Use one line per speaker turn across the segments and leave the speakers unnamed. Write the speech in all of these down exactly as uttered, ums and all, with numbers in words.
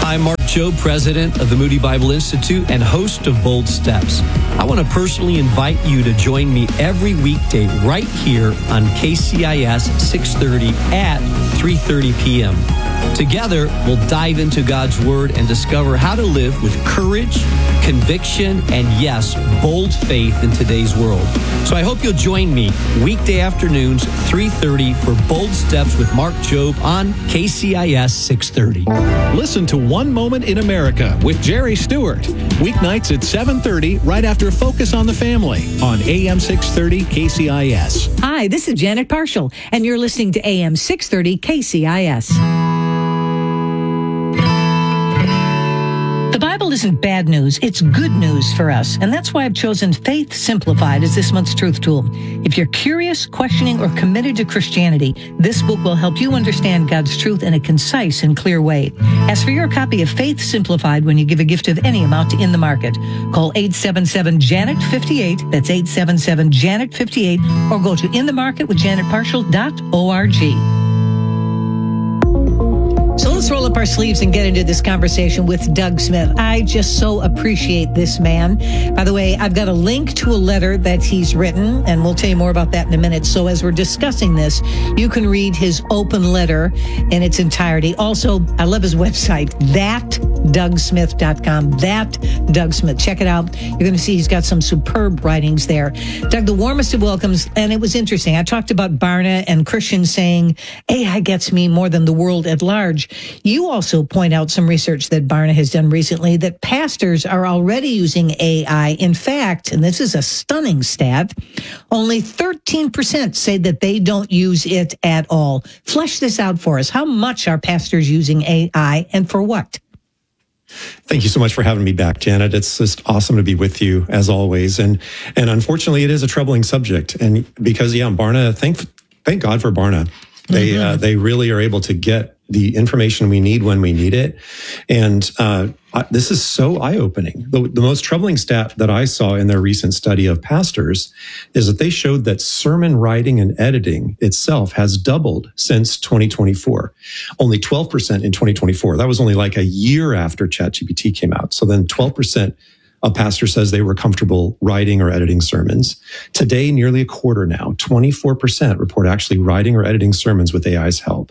I'm Mark Jobe, president of the Moody Bible Institute and host of Bold Steps. I want to personally invite you to join me every weekday right here on K C I S six thirty at three thirty p.m. Together, we'll dive into God's Word and discover how to live with courage, conviction, and yes, bold faith in today's world. So I hope you'll join me weekday afternoons, three thirty for Bold Steps with Mark Jobe on K C I S six thirty.
Listen to One Moment in America with Jerry Stewart. Weeknights at seven thirty, right after Focus on the Family on A M six thirty K C I S.
Hi, this is Janet Parshall, and you're listening to A M six thirty K C I S. The Bible isn't bad news, it's good news for us, and that's why I've chosen Faith Simplified as this month's truth tool. If you're curious, questioning, or committed to Christianity, this book will help you understand God's truth in a concise and clear way. Ask for your copy of Faith Simplified when you give a gift of any amount to In the Market. Call eight seven seven, Janet fifty-eight, that's eight seven seven, Janet fifty-eight, or go to in the market with janet parshall dot org. So let's roll up our sleeves and get into this conversation with Doug Smith. I just so appreciate this man. By the way, I've got a link to a letter that he's written, and we'll tell you more about that in a minute. So as we're discussing this, you can read his open letter in its entirety. Also, I love his website, that doug smith dot com. That Doug Smith. Check it out. You're going to see he's got some superb writings there. Doug, the warmest of welcomes, and it was interesting. I talked about Barna and Christians saying, A I gets me more than the world at large. You also point out some research that Barna has done recently that pastors are already using A I. In fact, and this is a stunning stat, only thirteen percent say that they don't use it at all. Flesh this out for us. How much are pastors using A I, and for what?
Thank you so much for having me back, Janet. It's just awesome to be with you as always. And and unfortunately, it is a troubling subject. And because, yeah, Barna, thank thank God for Barna. They mm-hmm. uh, they really are able to get the information we need when we need it. And uh, this is so eye-opening. The, the most troubling stat that I saw in their recent study of pastors is that they showed that sermon writing and editing itself has doubled since twenty twenty-four. Only twelve percent in twenty twenty-four. That was only like a year after ChatGPT came out. So then twelve percent of pastors says they were comfortable writing or editing sermons. Today, nearly a quarter now, twenty-four percent report actually writing or editing sermons with A I's help.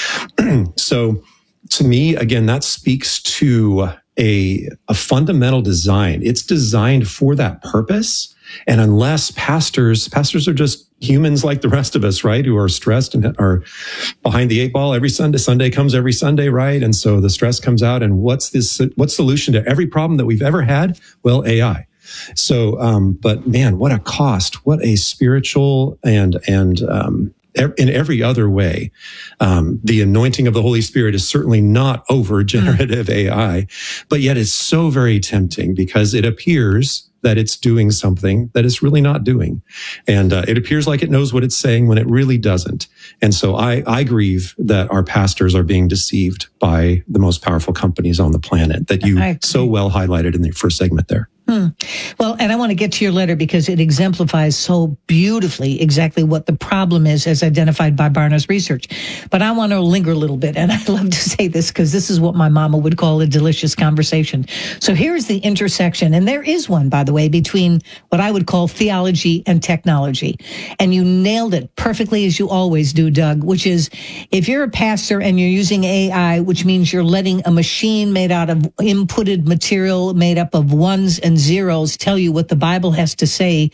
So to me, again, that speaks to a, a fundamental design. It's designed for that purpose. And unless pastors, pastors are just humans like the rest of us, right? Who are stressed and are behind the eight ball every Sunday. Sunday comes every Sunday, right? And so the stress comes out. And what's this, what's the solution to every problem that we've ever had? Well, A I. So, um, but man, what a cost, what a spiritual and, and, um, in every other way. Um, the anointing of the Holy Spirit is certainly not over generative A I, but yet it's so very tempting because it appears that it's doing something that it's really not doing. And uh, it appears like it knows what it's saying when it really doesn't. And so I, I grieve that our pastors are being deceived by the most powerful companies on the planet that you so well highlighted in the first segment there.
Hmm. Well, and I want to get to your letter because it exemplifies so beautifully exactly what the problem is as identified by Barna's research. But I want to linger a little bit, and I love to say this because this is what my mama would call a delicious conversation. So here's the intersection, and there is one, by the way, between what I would call theology and technology. And you nailed it perfectly, as you always do, Doug, which is if you're a pastor and you're using A I, which means you're letting a machine made out of inputted material made up of ones and zeros tell you what the Bible has to say,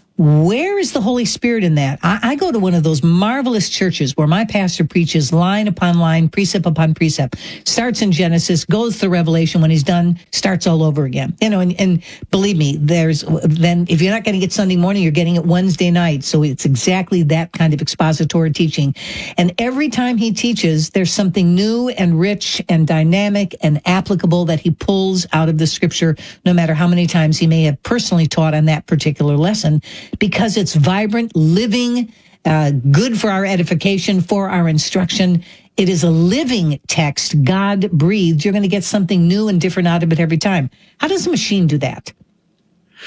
where is the Holy Spirit in that? I, I go to one of those marvelous churches where my pastor preaches line upon line, precept upon precept, starts in Genesis, goes to Revelation. When he's done, starts all over again. You know, and, and believe me, there's then if you're not getting it Sunday morning, you're getting it Wednesday night. So it's exactly that kind of expository teaching. And every time he teaches, there's something new and rich and dynamic and applicable that he pulls out of the scripture, no matter how many times he may have personally taught on that particular lesson. Because it's vibrant, living, uh, good for our edification, for our instruction. It is a living text, God breathed. You're going to get something new and different out of it every time. How does a machine do that?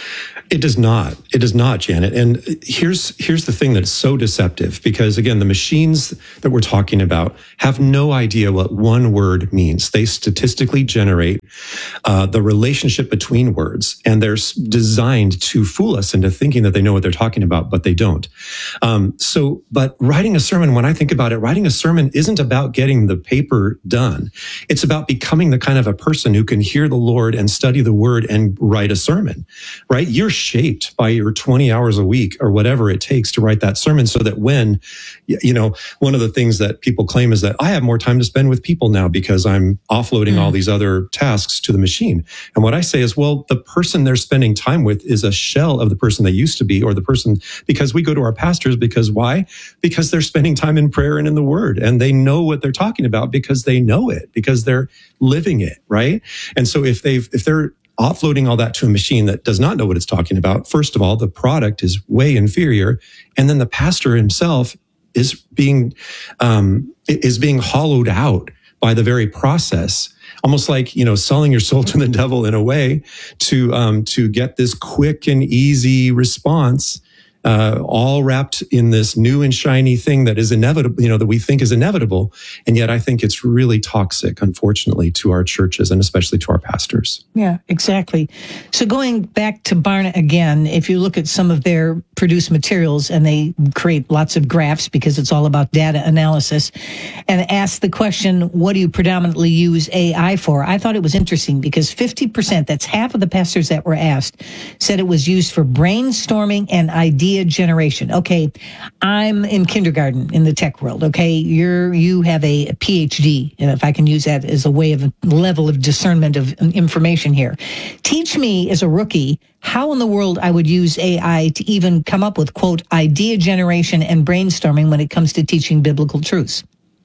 It does not. It does not, Janet. And here's here's the thing that's so deceptive, because again, the machines that we're talking about have no idea what one word means. They statistically generate uh, the relationship between words, and they're designed to fool us into thinking that they know what they're talking about, but they don't. Um, so, but writing a sermon, when I think about it, writing a sermon isn't about getting the paper done. It's about becoming the kind of a person who can hear the Lord and study the Word and write a sermon, right? You're shaped by your twenty hours a week or whatever it takes to write that sermon, so that when, you know, one of the things that people claim is that I have more time to spend with people now because I'm offloading mm. all these other tasks to the machine. And what I say is, well, the person they're spending time with is a shell of the person they used to be, or the person, because we go to our pastors because why? Because they're spending time in prayer and in the Word, and they know what they're talking about because they know it, because they're living it, right? And so if they've, if they're offloading all that to a machine that does not know what it's talking about, first of all, the product is way inferior. And then the pastor himself is being, um, is being hollowed out by the very process, almost like, you know, selling your soul to the devil in a way to, um, to get this quick and easy response, uh, all wrapped in this new and shiny thing that is inevitable, you know, that we think is inevitable. And yet I think it's really toxic, unfortunately, to our churches and especially to our pastors.
Yeah, exactly. So going back to Barna again, if you look at some of their produced materials, and they create lots of graphs because it's all about data analysis, and ask the question, what do you predominantly use A I for? I thought it was interesting because fifty percent, that's half of the pastors that were asked, said it was used for brainstorming and idea generation. Okay, I'm in kindergarten in the tech world. Okay, you're you have a P H D, and if I can use that as a way of a level of discernment of information here. Teach me as a rookie how in the world I would use A I to even come up with, quote, idea generation and brainstorming when it comes to teaching biblical truths.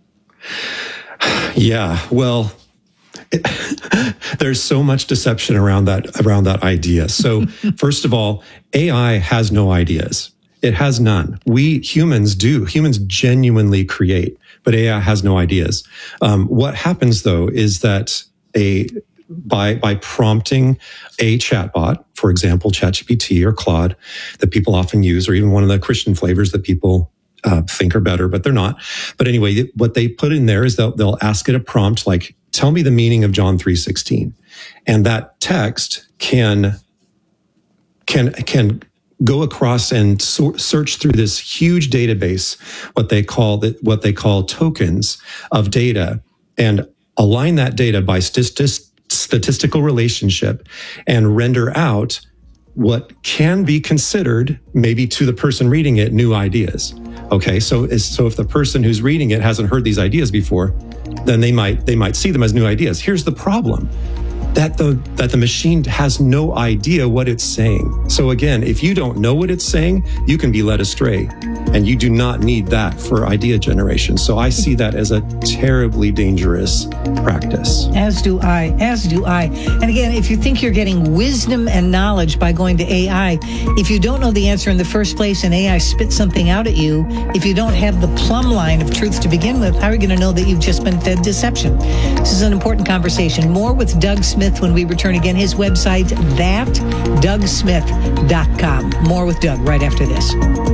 Yeah, well, It, there's so much deception around that around that idea. So first of all, A I has no ideas. It has none. We humans do. Humans genuinely create, but A I has no ideas. Um, what happens though is that a by by prompting a chatbot, for example, ChatGPT or Claude, that people often use, or even one of the Christian flavors that people uh, think are better, but they're not. But anyway, what they put in there is they'll they'll ask it a prompt like, tell me the meaning of John three sixteen. And that text can, can, can go across and so, search through this huge database, what they call the, what they call tokens of data, and align that data by st- statistical relationship and render out what can be considered, maybe to the person reading it, new ideas. Okay, so so if the person who's reading it hasn't heard these ideas before, then they might they might see them as new ideas. Here's the problem. That the that the machine has no idea what it's saying. So again, if you don't know what it's saying, you can be led astray. And you do not need that for idea generation. So I see that as a terribly dangerous practice.
As do I, as do I. And again, if you think you're getting wisdom and knowledge by going to A I, if you don't know the answer in the first place and A I spits something out at you, if you don't have the plumb line of truth to begin with, how are you going to know that you've just been fed deception? This is an important conversation. More with Doug Smith when we return again. His website, that doug smith dot com. More with Doug right after this.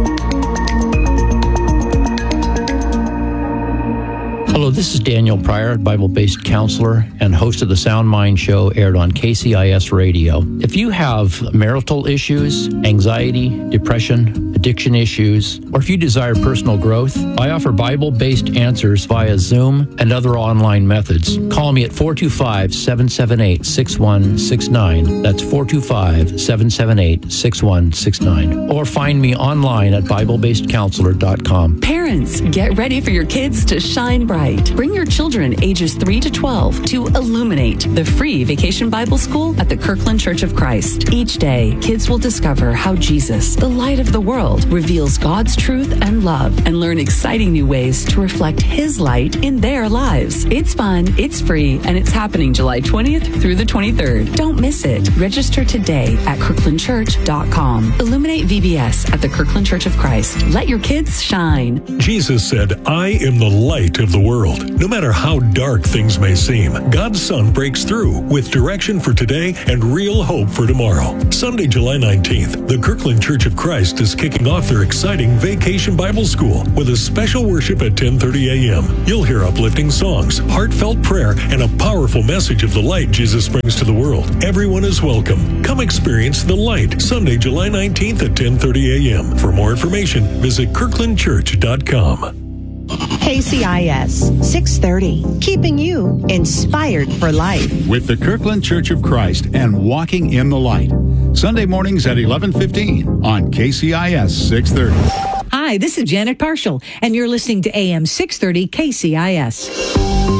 Hello, this is Daniel Pryor, Bible-based counselor and host of the Sound Mind Show, aired on K C I S Radio. If you have marital issues, anxiety, depression, addiction issues, or if you desire personal growth, I offer Bible-based answers via Zoom and other online methods. Call me at four two five, seven seven eight, six one six nine. That's four two five, seven seven eight, six one six nine. Or find me online at bible based counselor dot com.
Parents, get ready for your kids to shine bright. Bring your children ages three to twelve to Illuminate, the free vacation Bible school at the Kirkland Church of Christ. Each day, kids will discover how Jesus, the light of the world, world, reveals God's truth and love, and learn exciting new ways to reflect His light in their lives. It's fun, it's free, and it's happening July twentieth through the twenty-third. Don't miss it. Register today at kirkland church dot com. Illuminate V B S at the Kirkland Church of Christ. Let your kids shine.
Jesus said, I am the light of the world. No matter how dark things may seem, God's Son breaks through with direction for today and real hope for tomorrow. Sunday, July nineteenth, the Kirkland Church of Christ is kicking off their exciting Vacation Bible School with a special worship at ten thirty a.m. You'll hear uplifting songs, heartfelt prayer, and a powerful message of the light Jesus brings to the world. Everyone is welcome. Come experience the light Sunday, July nineteenth at ten thirty a.m. For more information, visit kirkland church dot com.
K C I S six thirty, keeping you inspired for life.
With the Kirkland Church of Christ and Walking in the Light. Sunday mornings at eleven fifteen on K C I S six thirty.
Hi, this is Janet Parshall, and you're listening to A M six thirty K C I S.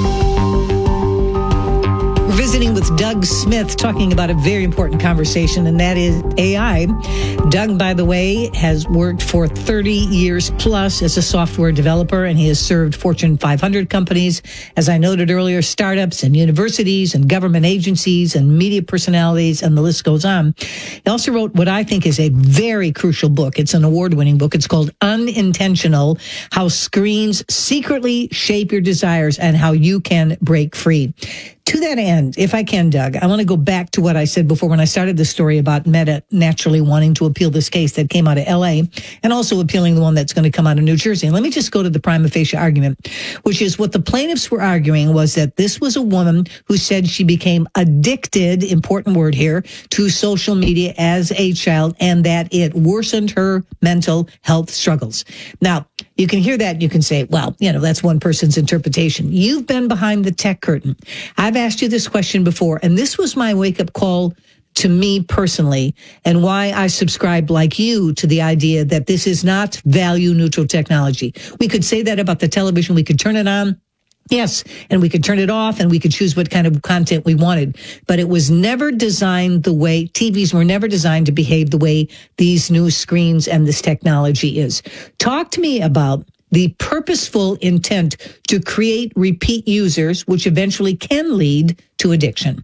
We're visiting with Doug Smith, talking about a very important conversation, and that is A I. Doug, by the way, has worked for thirty years plus as a software developer, and he has served Fortune five hundred companies, as I noted earlier, startups and universities and government agencies and media personalities, and the list goes on. He also wrote what I think is a very crucial book. It's an award-winning book. It's called Unintentional: How Screens Secretly Shape Your Desires and How You Can Break Free. To that end, if I can, Doug, I want to go back to what I said before when I started the story about Meta naturally wanting to appeal this case that came out of L A and also appealing the one that's going to come out of New Jersey. And let me just go to the prima facie argument, which is what the plaintiffs were arguing was that this was a woman who said she became addicted, important word here, to social media as a child and that it worsened her mental health struggles. Now, you can hear that and you can say, well, you know, that's one person's interpretation. You've been behind the tech curtain. I've asked you this question before, and this was my wake-up call to me personally, and why I subscribe, like you, to the idea that this is not value-neutral technology. We could say that about the television. We could turn it on. Yes, and we could turn it off and we could choose what kind of content we wanted. But it was never designed the way, T Vs were never designed to behave the way these new screens and this technology is. Talk to me about the purposeful intent to create repeat users, which eventually can lead to addiction.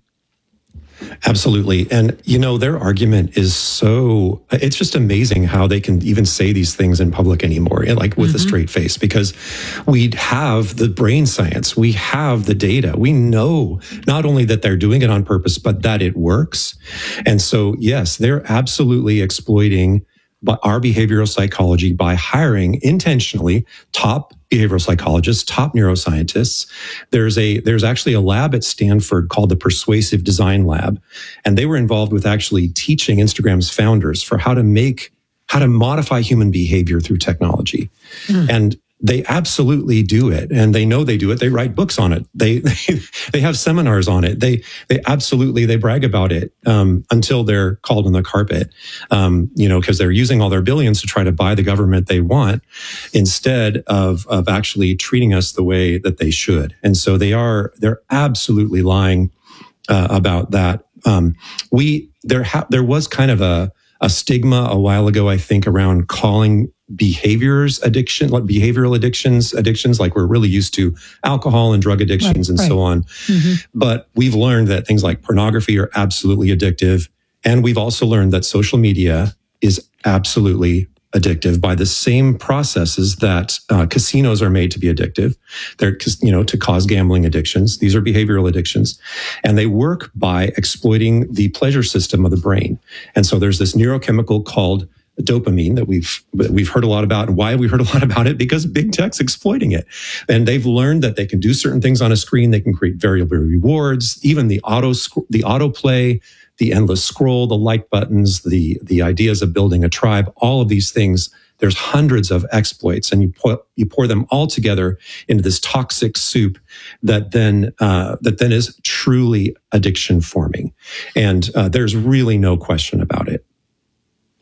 Absolutely. And, you know, their argument is so, it's just amazing how they can even say these things in public anymore, like with mm-hmm. a straight face, because we have the brain science, we have the data, we know not only that they're doing it on purpose, but that it works. And so, yes, they're absolutely exploiting our behavioral psychology by hiring intentionally top behavioral psychologists, top neuroscientists. There's a there's actually a lab at Stanford called the Persuasive Design Lab, and they were involved with actually teaching Instagram's founders for how to make how to modify human behavior through technology. Mm. And they absolutely do it, and they know they do it. They write books on it. They they, they have seminars on it. They they absolutely they brag about it um, until they're called on the carpet, um, you know, because they're using all their billions to try to buy the government they want instead of of actually treating us the way that they should. And so they are they're absolutely lying uh, about that. Um, we there ha- there was kind of a a stigma a while ago, I think, around calling behaviors addiction, like behavioral addictions, addictions like we're really used to alcohol and drug addictions right, and right. so on. Mm-hmm. But we've learned that things like pornography are absolutely addictive. And we've also learned that social media is absolutely addictive by the same processes that uh, casinos are made to be addictive. They're, you know, to cause gambling addictions. These are behavioral addictions. And they work by exploiting the pleasure system of the brain. And so there's this neurochemical called dopamine that we've we've heard a lot about. And why have we heard a lot about it? Because big tech's exploiting it. And they've learned that they can do certain things on a screen. They can create variable rewards, even the auto the autoplay, the endless scroll, the like buttons, the the ideas of building a tribe, all of these things. There's hundreds of exploits, and you pour, you pour them all together into this toxic soup that then uh, that then is truly addiction forming. And uh, there's really no question about it.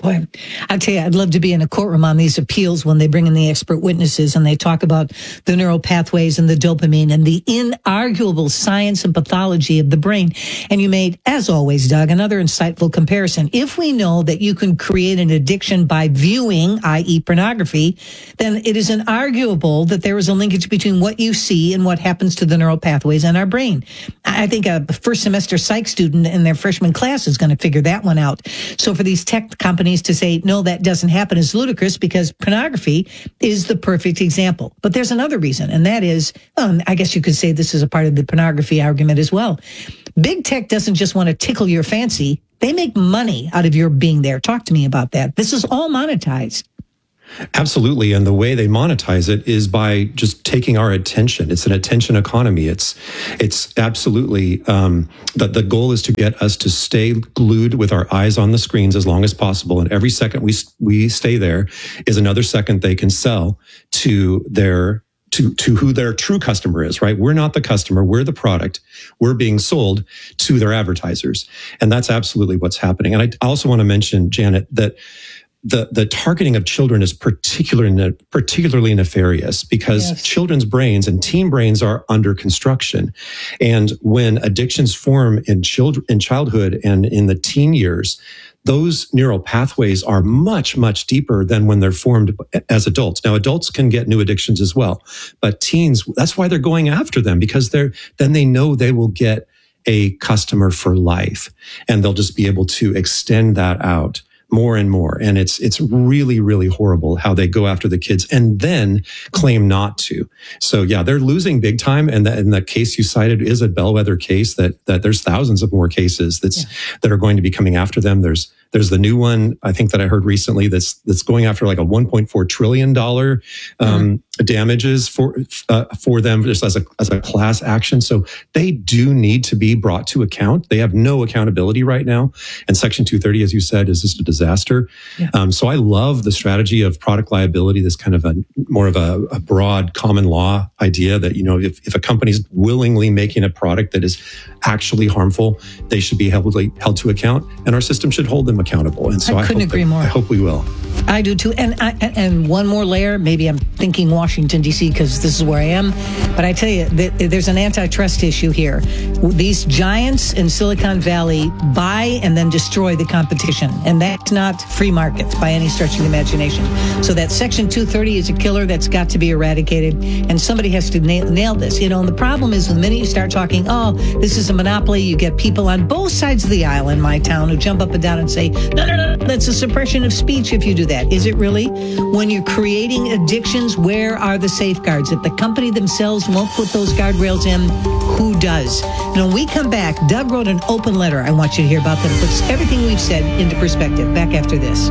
Boy, I tell you, I'd love to be in a courtroom on these appeals when they bring in the expert witnesses and they talk about the neural pathways and the dopamine and the inarguable science and pathology of the brain. And you made, as always, Doug, another insightful comparison. If we know that you can create an addiction by viewing, that is pornography, then it is inarguable that there is a linkage between what you see and what happens to the neural pathways in our brain. I think a first semester psych student in their freshman class is going to figure that one out. So for these tech companies to say, no, that doesn't happen is ludicrous because pornography is the perfect example. But there's another reason, and that is, um, I guess you could say this is a part of the pornography argument as well. Big tech doesn't just want to tickle your fancy. They make money out of your being there. Talk to me about that. This is all monetized.
Absolutely. And the way they monetize it is by just taking our attention. It's an attention economy. It's it's absolutely um, that the goal is to get us to stay glued with our eyes on the screens as long as possible. And every second we we stay there is another second they can sell to their to to who their true customer is, right? We're not the customer. We're the product. We're being sold to their advertisers. And that's absolutely what's happening. And I also want to mention, Janet, that The, the targeting of children is particularly, particularly nefarious because yes. children's brains and teen brains are under construction. And when addictions form in children, in childhood and in the teen years, those neural pathways are much, much deeper than when they're formed as adults. Now, adults can get new addictions as well, but teens, that's why they're going after them, because they're, then they know they will get a customer for life and they'll just be able to extend that out more and more. And it's it's really, really horrible how they go after the kids and then claim not to. So yeah, they're losing big time. And the, and the case you cited is a bellwether case that that there's thousands of more cases that's yeah. that are going to be coming after them. There's there's the new one, I think, that I heard recently that's that's going after like a one point four trillion dollars um, mm-hmm. damages for uh, for them just as a as a class action. So they do need to be brought to account. They have no accountability right now. And Section two thirty, as you said, is just a disaster. Yeah. Um, so I love the strategy of product liability, this kind of a more of a, a broad common law idea that, you know, if, if a company's willingly making a product that is actually harmful, they should be held, held to account, and our system should hold them accountable. And so
I couldn't
I hope
agree
that,
more.
I hope we will.
I do too. And I, and one more layer, maybe I'm thinking Washington, D C, because this is where I am. But I tell you, there's an antitrust issue here. These giants in Silicon Valley buy and then destroy the competition. And that's not free market by any stretch of the imagination. So that Section two thirty is a killer that's got to be eradicated. And somebody has to nail, nail this. You know, and the problem is the minute you start talking, oh, this is a monopoly, you get people on both sides of the aisle in my town who jump up and down and say, no, no, no, that's a suppression of speech if you do that. Is it really? When you're creating addictions, where are the safeguards? If the company themselves won't put those guardrails in, who does? And when we come back, Doug wrote an open letter I want you to hear about that puts everything we've said into perspective. Back after this.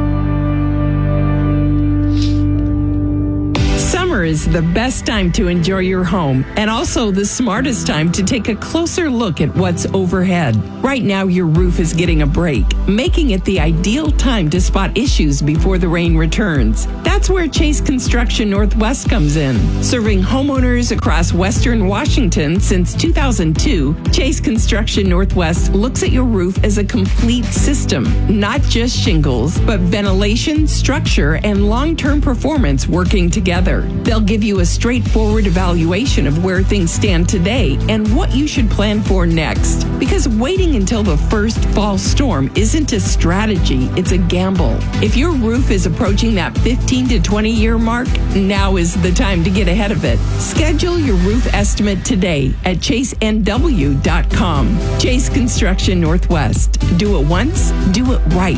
Summer is the best time to enjoy your home and also the smartest time to take a closer look at what's overhead. Right now, your roof is getting a break, making it the ideal time to spot issues before the rain returns. That's where Chase Construction Northwest comes in. Serving homeowners across Western Washington since two thousand two, Chase Construction Northwest looks at your roof as a complete system, not just shingles, but ventilation, structure, and long-term performance working together. They'll give you a straightforward evaluation of where things stand today and what you should plan for next. Because waiting until the first fall storm isn't a strategy, it's a gamble. If your roof is approaching that fifteen to twenty year mark, now is the time to get ahead of it. Schedule your roof estimate today at chase n w dot com. Chase Construction Northwest. Do it once, do it right.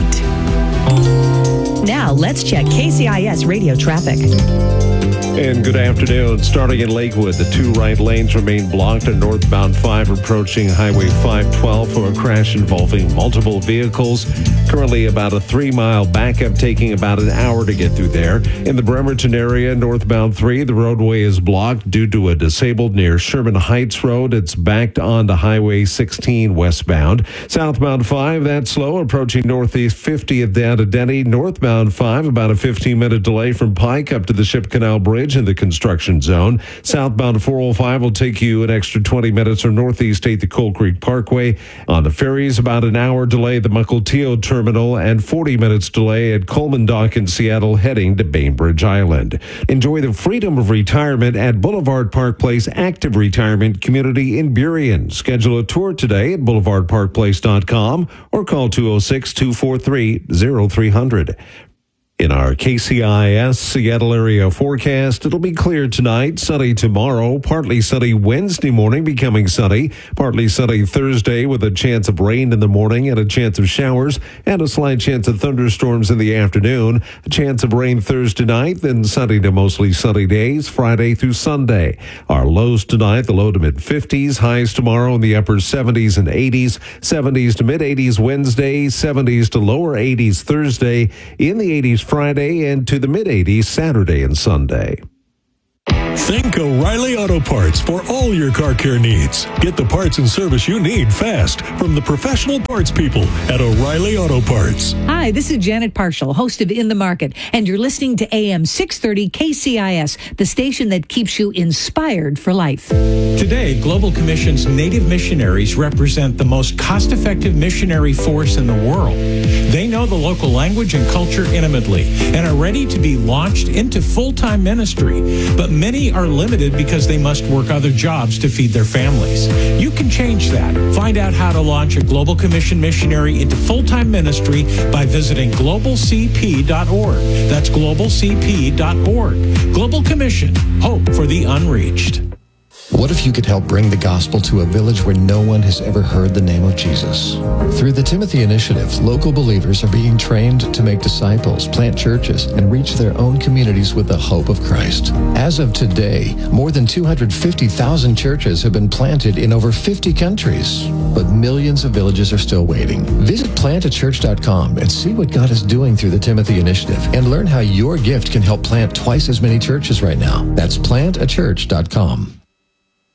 Now let's check K C I S radio traffic.
And good afternoon. Starting in Lakewood, the two right lanes remain blocked on northbound five approaching Highway five twelve for a crash involving multiple vehicles. Currently about a three-mile backup, taking about an hour to get through there. In the Bremerton area, northbound three, the roadway is blocked due to a disabled near Sherman Heights Road. It's backed onto Highway sixteen westbound. Southbound five, that's slow, approaching Northeast fiftieth down to Denny. Northbound five, about a fifteen-minute delay from Pike up to the Ship Canal Bridge. Bridge in the construction zone. Southbound four oh five will take you an extra twenty minutes from Northeast State to Coal Creek Parkway. On the ferries, about an hour delay at the Mukilteo Terminal and forty minutes delay at Coleman Dock in Seattle heading to Bainbridge Island. Enjoy the freedom of retirement at Boulevard Park Place Active Retirement Community in Burien. Schedule a tour today at boulevard park place dot com or call two oh six, two four three, oh three hundred. In our K C I S Seattle area forecast, it'll be clear tonight, sunny tomorrow, partly sunny Wednesday morning, becoming sunny, partly sunny Thursday with a chance of rain in the morning and a chance of showers and a slight chance of thunderstorms in the afternoon, a chance of rain Thursday night, then sunny to mostly sunny days Friday through Sunday. Our lows tonight, the low to mid fifties, highs tomorrow in the upper seventies and eighties, seventies to mid eighties Wednesday, seventies to lower eighties Thursday, in the eighties Friday, and to the mid-eighties Saturday and Sunday.
Think O'Reilly Auto Parts for all your car care needs. Get the parts and service you need fast from the professional parts people at O'Reilly Auto Parts.
Hi, this is Janet Parshall, host of In the Market, and you're listening to A M six thirty K C I S, the station that keeps you inspired for life.
Today, Global Commission's Native missionaries represent the most cost-effective missionary force in the world. They know the local language and culture intimately and are ready to be launched into full-time ministry, but many are limited because they must work other jobs to feed their families. You can change that. Find out how to launch a Global Commission missionary into full-time ministry by visiting global c p dot org. That's global c p dot org. Global Commission, hope for the unreached.
What if you could help bring the gospel to a village where no one has ever heard the name of Jesus? Through the Timothy Initiative, local believers are being trained to make disciples, plant churches, and reach their own communities with the hope of Christ. As of today, more than two hundred fifty thousand churches have been planted in over fifty countries, but millions of villages are still waiting. Visit plant a church dot com and see what God is doing through the Timothy Initiative and learn how your gift can help plant twice as many churches right now. That's plant a church dot com.